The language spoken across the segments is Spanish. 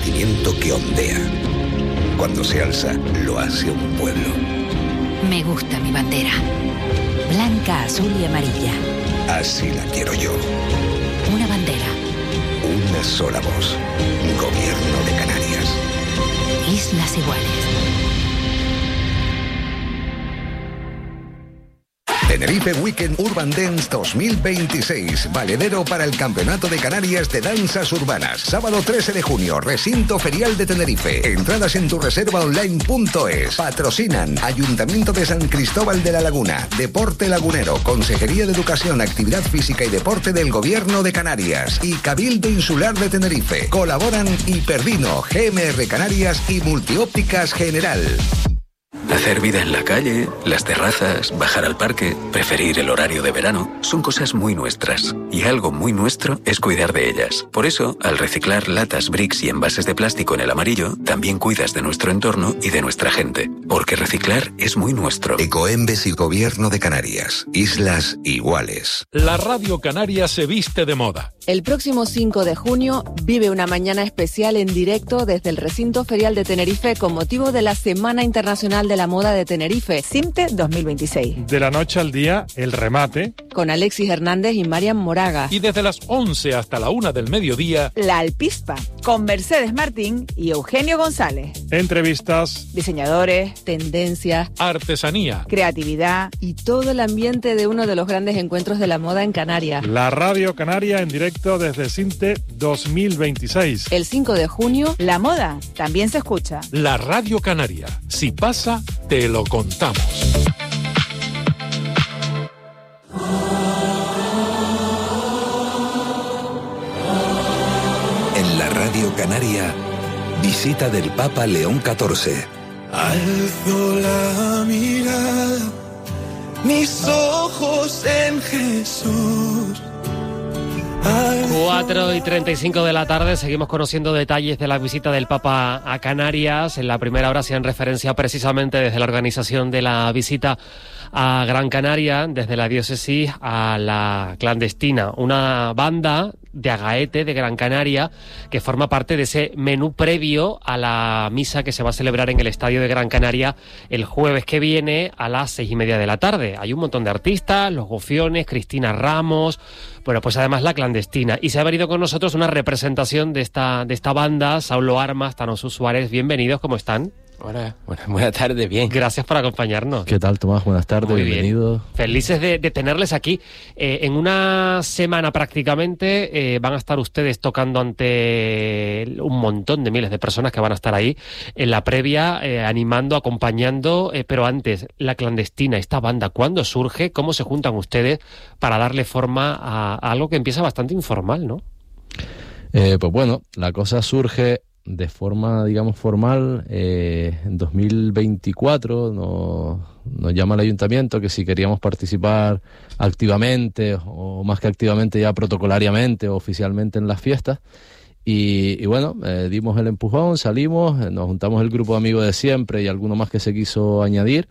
Sentimiento que ondea. Cuando se alza, lo hace un pueblo. Me gusta mi bandera. Blanca, azul y amarilla. Así la quiero yo. Una bandera. Una sola voz. Gobierno de Canarias. Islas Iguales. Tenerife Weekend Urban Dance 2026, valedero para el Campeonato de Canarias de Danzas Urbanas. Sábado 13 de junio, Recinto Ferial de Tenerife. Entradas en tureservaonline.es. Patrocinan Ayuntamiento de San Cristóbal de la Laguna, Deporte Lagunero, Consejería de Educación, Actividad Física y Deporte del Gobierno de Canarias y Cabildo Insular de Tenerife. Colaboran Hiperdino, GMR Canarias y Multiópticas General. Hacer vida en la calle, las terrazas, bajar al parque, preferir el horario de verano, son cosas muy nuestras. Y algo muy nuestro es cuidar de ellas. Por eso, al reciclar latas, bricks y envases de plástico en el amarillo, también cuidas de nuestro entorno y de nuestra gente. Porque reciclar es muy nuestro. Ecoembes y Gobierno de Canarias. Islas Iguales. La Radio Canaria se viste de moda. El próximo 5 de junio vive una mañana especial en directo desde el Recinto Ferial de Tenerife con motivo de la Semana Internacional de la Moda de Tenerife, CIMTE 2026. De la noche al día, el remate. Con Alexis Hernández y Marian Moraga. Y desde las 11 hasta la 1 del mediodía, La Alpispa, con Mercedes Martín y Eugenio González. entrevistas, Diseñadores, tendencias, artesanía. creatividad y todo el ambiente de uno de los grandes encuentros de la moda en Canarias. La Radio Canaria en directo desde CIMTE 2026. El 5 de junio, la moda también se escucha. La Radio Canaria. Si pasa, te lo contamos. En la Radio Canaria, visita del Papa León XIV. Alzo la mirada, mis ojos en Jesús. 4:35 de la tarde, seguimos conociendo detalles de la visita del Papa a Canarias. En la primera hora hacían referencia precisamente desde la organización de la visita a Gran Canaria, desde la diócesis a la clandestina, una banda de Agaete de Gran Canaria que forma parte de ese menú previo a la misa que se va a celebrar en el Estadio de Gran Canaria el jueves que viene a las 6:30 de la tarde. Hay un montón de artistas, Los Gofiones, Cristina Ramos, bueno, pues además la clandestina. Y se ha venido con nosotros una representación de esta banda, Saulo Armas, Tanosu Suárez. Bienvenidos, ¿cómo están? Hola, buenas tardes, bien. Gracias por acompañarnos. ¿Qué tal, Tomás? Buenas tardes, Muy bienvenidos. Bien. Felices de tenerles aquí. En una semana prácticamente van a estar ustedes tocando ante un montón de miles de personas que van a estar ahí en la previa, animando, acompañando, pero antes, la clandestina, esta banda, ¿cuándo surge? ¿Cómo se juntan ustedes para darle forma a algo que empieza bastante informal, no? Pues bueno, la cosa surge de forma, digamos, formal. En 2024 nos llama el ayuntamiento que si queríamos participar activamente o más que activamente ya protocolariamente o oficialmente en las fiestas y bueno, dimos el empujón, salimos, nos juntamos el grupo de amigos de siempre y alguno más que se quiso añadir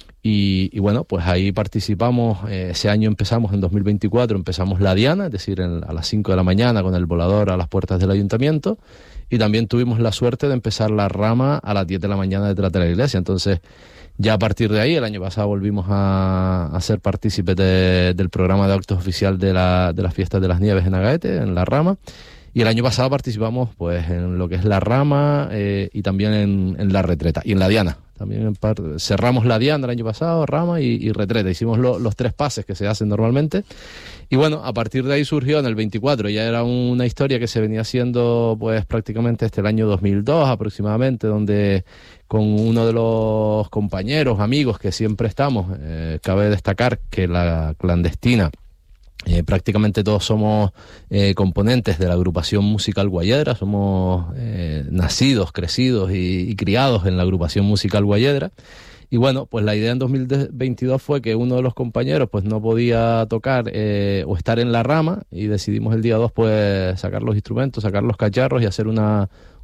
y bueno, pues ahí participamos. Ese año empezamos, en 2024 empezamos la diana, es decir, a las 5 de la mañana con el volador a las puertas del ayuntamiento. Y también tuvimos la suerte de empezar la rama a las 10 de la mañana detrás de la iglesia. Entonces, ya a partir de ahí, el año pasado volvimos a ser partícipes del programa de actos oficial de las fiestas de las nieves en Agaete, en la rama. Y el año pasado participamos pues en lo que es la rama y también en la retreta y en la diana. También cerramos la diana el año pasado, rama y retreta. Hicimos los 3 pases que se hacen normalmente. Y bueno, a partir de ahí surgió en el 24. Ya era una historia que se venía haciendo pues prácticamente desde el año 2002 aproximadamente, donde con uno de los compañeros, amigos que siempre estamos, cabe destacar que la clandestina, prácticamente todos somos componentes de la agrupación musical Guayedra, somos nacidos, crecidos y criados en la agrupación musical Guayedra. Y bueno, pues la idea en 2022 fue que uno de los compañeros pues no podía tocar o estar en la rama y decidimos el día 2 pues sacar los instrumentos, sacar los cacharros y hacer una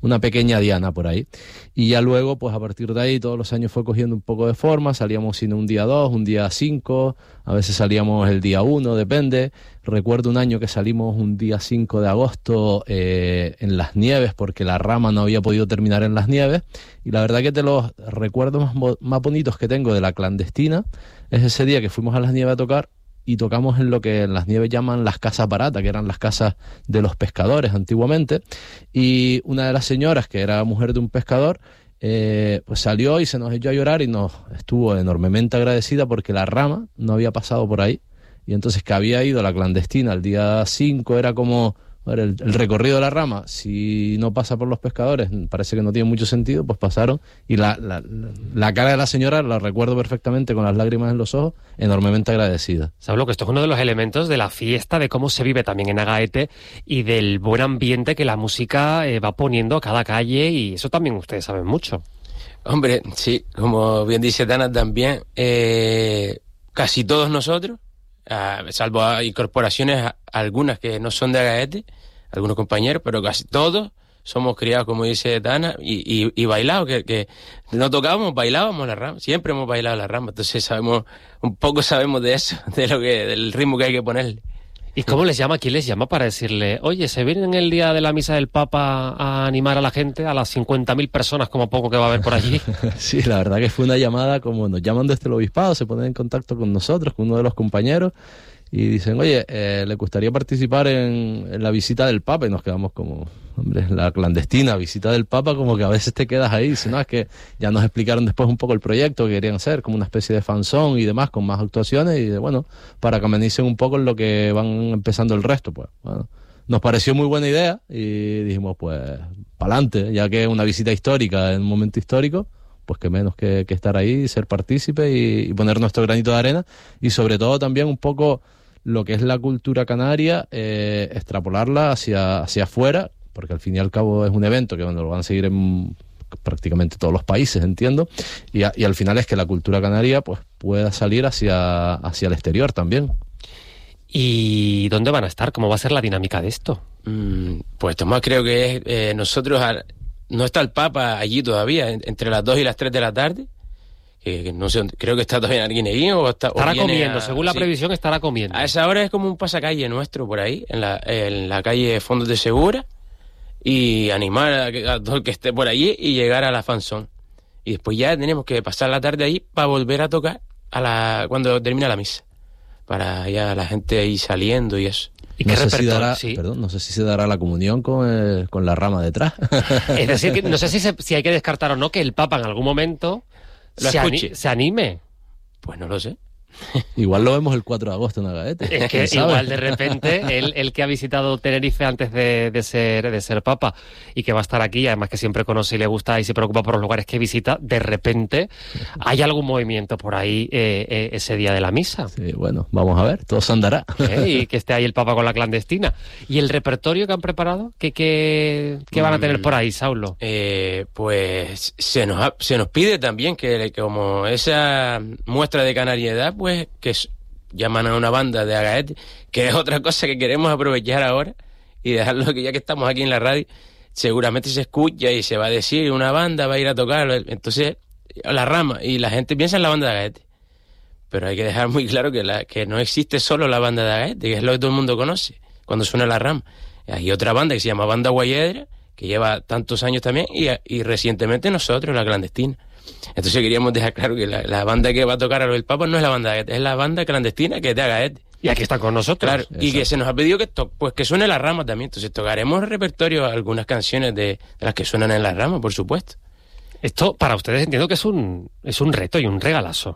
una pequeña diana por ahí. Y ya luego, pues a partir de ahí, todos los años fue cogiendo un poco de forma, salíamos sin un día 2, un día 5, a veces salíamos el día 1, depende. Recuerdo un año que salimos un día 5 de agosto en las nieves, porque la rama no había podido terminar en las nieves, y la verdad que de los recuerdos más bonitos que tengo de la clandestina es ese día que fuimos a las nieves a tocar, y tocamos en lo que en las nieves llaman las casas baratas, que eran las casas de los pescadores antiguamente, y una de las señoras, que era mujer de un pescador, pues salió y se nos echó a llorar y nos estuvo enormemente agradecida porque la rama no había pasado por ahí, y entonces que había ido a la clandestina el día 5, era como... El recorrido de la rama, si no pasa por los pescadores, parece que no tiene mucho sentido, pues pasaron, y la cara de la señora la recuerdo perfectamente, con las lágrimas en los ojos, enormemente agradecida. Sablo, que esto es uno de los elementos de la fiesta, de cómo se vive también en Agaete y del buen ambiente que la música va poniendo a cada calle, y eso también ustedes saben mucho. Hombre, sí, como bien dice Dana también, casi todos nosotros, salvo hay corporaciones, algunas que no son de Agaete, algunos compañeros, pero casi todos somos criados, como dice Dana, y bailados, que no tocábamos, bailábamos la rama, siempre hemos bailado la rama, entonces sabemos de eso, del ritmo que hay que ponerle. ¿Y cómo les llama? ¿Quién les llama para decirle, oye, se vienen el día de la misa del Papa a animar a la gente, a las 50.000 personas como poco que va a haber por allí? Sí, la verdad que fue una llamada, como nos llaman desde el obispado, se ponen en contacto con nosotros, con uno de los compañeros, y dicen, oye, ¿le gustaría participar en la visita del Papa? Y nos quedamos como, hombre, la clandestina visita del Papa, como que a veces te quedas ahí. Si no, es que ya nos explicaron después un poco el proyecto que querían hacer, como una especie de fanzón y demás, con más actuaciones, y bueno, para que amenicen un poco en lo que van empezando el resto, pues bueno. Nos pareció muy buena idea y dijimos, pues, pa'lante, ya que es una visita histórica en un momento histórico, pues que menos que estar ahí, ser partícipe y poner nuestro granito de arena, y sobre todo también un poco lo que es la cultura canaria, extrapolarla hacia afuera, porque al fin y al cabo es un evento que lo van a seguir en prácticamente todos los países, entiendo, y al final es que la cultura canaria pues pueda salir hacia el exterior también. ¿Y dónde van a estar? ¿Cómo va a ser la dinámica de esto? Pues Tomás, creo que es nosotros, no está el Papa allí todavía, entre las 2 y las 3 de la tarde, que no sé, creo que está todavía en Arguineguín estará comiendo, según la previsión estará comiendo. A esa hora es como un pasacalle nuestro por ahí, en la calle Fondos de Segura, y animar a todo el que esté por allí y llegar a la fanzón. Y después ya tenemos que pasar la tarde ahí para volver a tocar cuando termina la misa, para ya la gente ir saliendo y eso. ¿Y qué repertorio? Perdón, no sé si se dará la comunión con la rama detrás. Es decir, que no sé si hay que descartar o no que el Papa en algún momento se anime. Pues no lo sé. Igual lo vemos el 4 de agosto en Agaete. Es que igual de repente el que ha visitado Tenerife antes de ser Papa y que va a estar aquí, además que siempre conoce y le gusta y se preocupa por los lugares que visita, de repente hay algún movimiento por ahí ese día de la misa. Sí, bueno, vamos a ver, todo se andará. Y que esté ahí el Papa con la clandestina. ¿Y el repertorio que han preparado? ¿Qué van a tener por ahí, Saulo? Pues se nos pide también que como esa muestra de canariedad, pues que llaman a una banda de Agaete, que es otra cosa que queremos aprovechar ahora y dejarlo, que ya que estamos aquí en la radio, seguramente se escucha y se va a decir, una banda va a ir a tocar, entonces la rama, y la gente piensa en la banda de Agaete, pero hay que dejar muy claro que no existe solo la banda de Agaete, que es lo que todo el mundo conoce cuando suena la rama. Hay otra banda que se llama Banda Guayedra, que lleva tantos años también, y recientemente nosotros, la clandestina. Entonces queríamos dejar claro que la banda que va a tocar a lo del Papa no es la banda de Agaete, es la banda clandestina que es de Agaete. Y aquí está con nosotros. Claro, y que se nos ha pedido que suene la rama también. Entonces tocaremos repertorio, algunas canciones de las que suenan en la rama, por supuesto. Esto para ustedes entiendo que es un reto y un regalazo.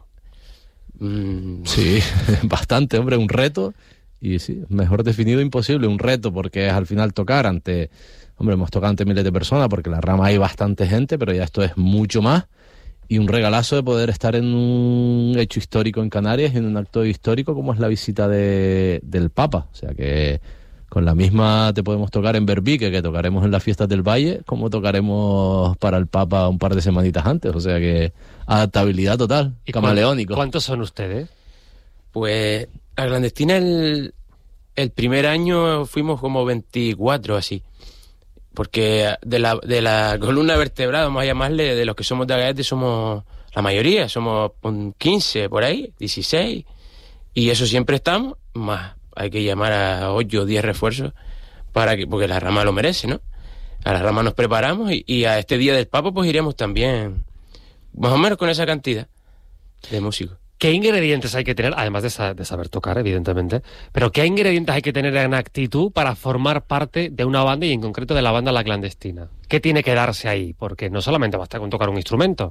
Sí, bastante, hombre, un reto. Y sí, mejor definido imposible, un reto, porque es al final tocar ante... Hombre, hemos tocado ante miles de personas, porque en la rama hay bastante gente, pero ya esto es mucho más. Y un regalazo de poder estar en un hecho histórico en Canarias y en un acto histórico como es la visita del Papa. O sea que con la misma te podemos tocar en Berbique, que tocaremos en las fiestas del Valle, como tocaremos para el Papa un par de semanitas antes. O sea que adaptabilidad total, ¿Y camaleónico. ¿Cuántos son ustedes? Pues a clandestina el primer año fuimos como 24 así. porque de la columna vertebral, vamos a llamarle, de los que somos de Agaete, somos la mayoría, somos 15 por ahí, 16, y eso siempre estamos, más hay que llamar a 8 o 10 refuerzos porque la rama lo merece, ¿no? A la rama nos preparamos y a este día del Papa pues iremos también más o menos con esa cantidad de músicos. ¿Qué ingredientes hay que tener, además de saber tocar, evidentemente, pero qué ingredientes hay que tener en actitud para formar parte de una banda y en concreto de la banda La Clandestina? ¿Qué tiene que darse ahí? Porque no solamente basta con tocar un instrumento.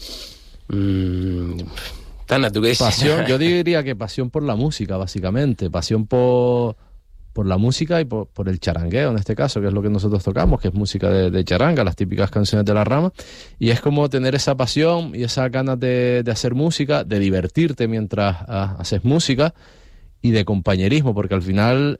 Tana, ¿tú qué dices? Pasión, yo diría que pasión por la música, básicamente. Pasión por la música y por el charangueo, en este caso, que es lo que nosotros tocamos, que es música de charanga, las típicas canciones de la rama. Y es como tener esa pasión y esas ganas de hacer música, de divertirte mientras haces música y de compañerismo, porque al final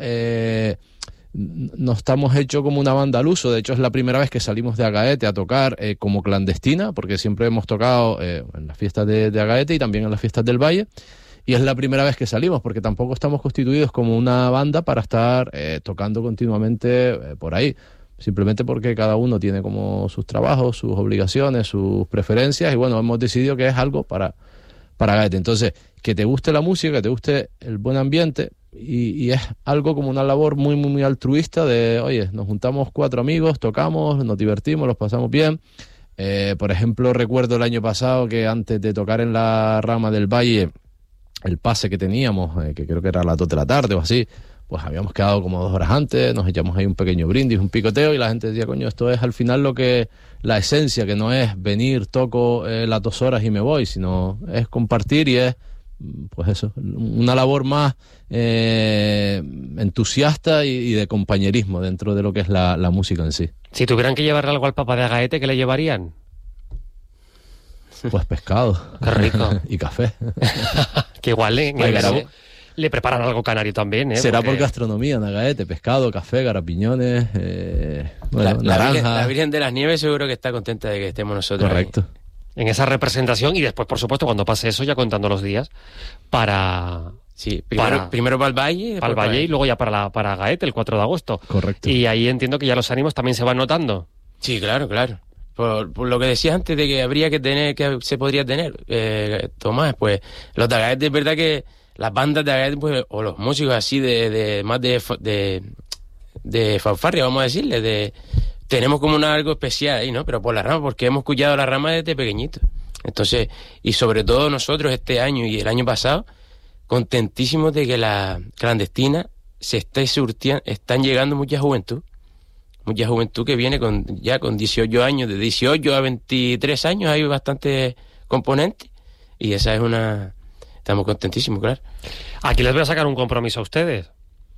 no estamos hechos como una banda al uso. De hecho, es la primera vez que salimos de Agaete a tocar como clandestina, porque siempre hemos tocado en las fiestas de Agaete y también en las fiestas del Valle. Y es la primera vez que salimos, porque tampoco estamos constituidos como una banda para estar tocando continuamente por ahí. Simplemente porque cada uno tiene como sus trabajos, sus obligaciones, sus preferencias. Y bueno, hemos decidido que es algo para Agaete. Entonces, que te guste la música, que te guste el buen ambiente. Y es algo como una labor muy, muy, muy altruista de, oye, nos juntamos 4 amigos, tocamos, nos divertimos, los pasamos bien. Por ejemplo, recuerdo el año pasado que antes de tocar en la rama del Valle, el pase que teníamos, que creo que era a las 2 de la tarde o así, pues habíamos quedado como 2 horas antes, nos echamos ahí un pequeño brindis, un picoteo, y la gente decía, coño, esto es al final la esencia, que no es venir, toco las 2 horas y me voy, sino es compartir y es, pues eso, una labor más entusiasta y de compañerismo dentro de lo que es la música en sí. Si tuvieran que llevarle algo al Papa de Agaete, ¿qué le llevarían? Pues pescado. Qué rico. Y café. Que igual le preparan algo canario también, ¿eh? Será por gastronomía en Agaete, pescado, café, garapiñones, naranja. La Virgen de las Nieves seguro que está contenta de que estemos nosotros. Correcto. Ahí, en esa representación, y después, por supuesto, cuando pase eso, ya contando los días, para... Sí, primero para el Valle. Para el Valle y luego ya para Agaete, el 4 de agosto. Correcto. Y ahí entiendo que ya los ánimos también se van notando. Sí, claro. Por lo que decías antes de que habría que tener, que se podría tener, Tomás, pues los de Agaete, es verdad que las bandas de Agaete, pues, o los músicos así más de fanfarria, vamos a decirle, tenemos como algo especial ahí, ¿no? Pero por la rama, porque hemos escuchado la rama desde pequeñito. Entonces, y sobre todo nosotros este año y el año pasado, contentísimos de que la clandestina se esté surtiendo, están llegando mucha juventud que viene ya con 18 años, de 18 a 23 años hay bastantes componentes, y esa es estamos contentísimos, claro. Aquí les voy a sacar un compromiso a ustedes.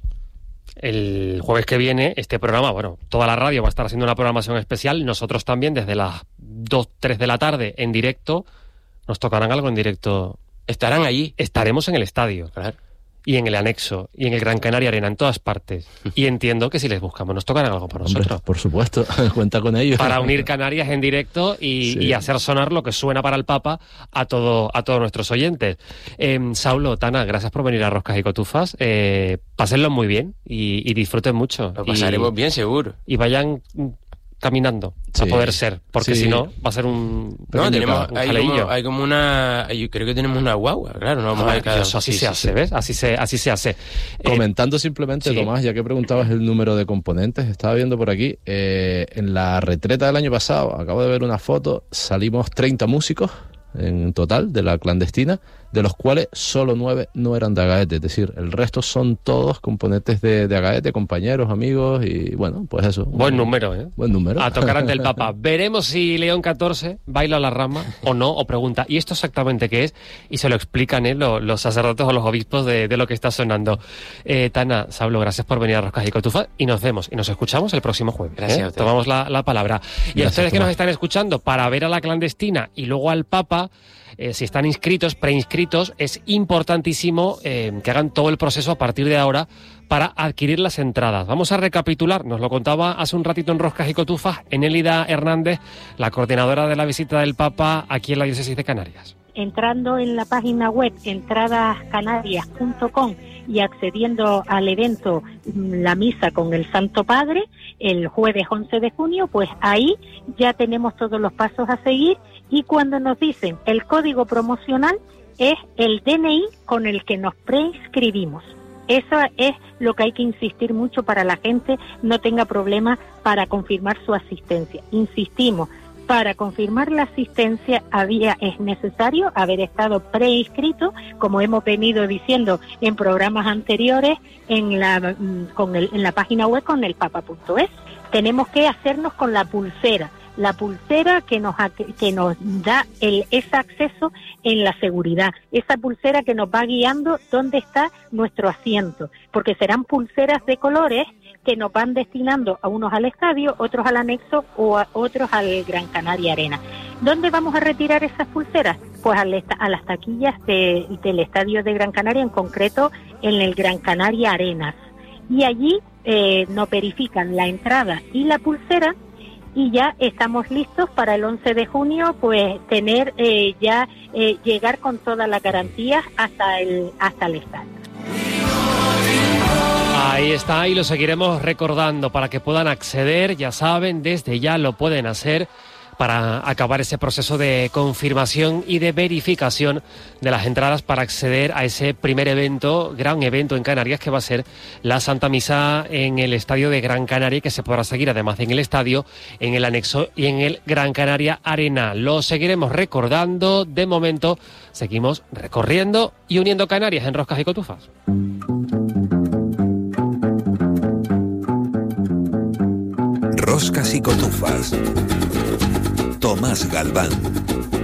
El jueves que viene, este programa, bueno, toda la radio va a estar haciendo una programación especial, nosotros también desde las 2, 3 de la tarde en directo, nos tocarán algo en directo. Estarán allí. Estaremos en el estadio. Claro. Y en el anexo, y en el Gran Canaria Arena, en todas partes. Y entiendo que si les buscamos, nos tocarán algo por nosotros. Hombre, por supuesto, cuenta con ellos. Para unir Canarias en directo y hacer sonar lo que suena para el Papa a todos nuestros oyentes. Saulo, Tana, gracias por venir a Roscas y Cotufas. Pásenlo muy bien y disfruten mucho. Lo pasaremos bien, seguro. Y vayan caminando, a poder ser, porque si no va a ser un jaleillo. Hay como yo creo que tenemos una guagua, claro, no vamos a ver eso así se hace, ¿ves? Así se hace. Comentando simplemente, Tomás, ya que preguntabas el número de componentes, estaba viendo por aquí, en la retreta del año pasado, acabo de ver una foto, salimos 30 músicos en total de la clandestina, de los cuales solo 9 no eran de Agaete, es decir, el resto son todos componentes de Agaete, compañeros, amigos, y bueno, pues eso. Buen número, ¿eh? Buen número. A tocar ante el Papa. Veremos si León XIV baila la rama o no, o pregunta, ¿y esto exactamente qué es? Y se lo explican los sacerdotes o los obispos de lo que está sonando. Tana, Saulo, gracias por venir a Roscas y Cotufas, y nos vemos y nos escuchamos el próximo jueves. Gracias. Tomamos la palabra. Y gracias, a ustedes que nos están escuchando, para ver a la clandestina y luego al Papa, si están inscritos, preinscritos, es importantísimo que hagan todo el proceso a partir de ahora para adquirir las entradas. Vamos a recapitular, nos lo contaba hace un ratito en Roscas y Cotufas Enélida Hernández, la coordinadora de la visita del Papa aquí en la Diócesis de Canarias. entrando en la página web entradascanarias.com y accediendo al evento La Misa con el Santo Padre, el jueves 11 de junio, pues ahí ya tenemos todos los pasos a seguir, y cuando nos dicen el código promocional es el DNI con el que nos preinscribimos. Eso es lo que hay que insistir mucho para la gente no tenga problemas para confirmar su asistencia. Insistimos, para confirmar la asistencia es necesario haber estado preinscrito, como hemos venido diciendo en programas anteriores, en la página web con el papa.es. Tenemos que hacernos con la pulsera que nos da ese acceso en la seguridad, esa pulsera que nos va guiando dónde está nuestro asiento, porque serán pulseras de colores que nos van destinando a unos al estadio, otros al anexo o a otros al Gran Canaria Arena. ¿Dónde vamos a retirar esas pulseras? Pues a las taquillas del estadio de Gran Canaria, en concreto en el Gran Canaria Arenas. Y allí nos verifican la entrada y la pulsera, y ya estamos listos para el 11 de junio, pues tener llegar con todas las garantías hasta el estadio. Ahí está, y lo seguiremos recordando para que puedan acceder, ya saben, desde ya lo pueden hacer para acabar ese proceso de confirmación y de verificación de las entradas para acceder a ese primer evento, gran evento en Canarias, que va a ser la Santa Misa en el Estadio de Gran Canaria, y que se podrá seguir además en el estadio, en el anexo y en el Gran Canaria Arena. Lo seguiremos recordando. De momento seguimos recorriendo y uniendo Canarias en Roscas y Cotufas. Roscas y Cotufas. Tomás Galván.